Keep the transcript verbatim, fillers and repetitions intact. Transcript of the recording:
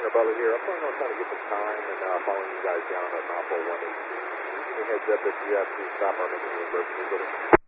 Center Butler here. I'm planning on trying to get some time and uh, following you guys down at Napo one eighteen. Can you give me a heads up if you have to stop our making reimbursement?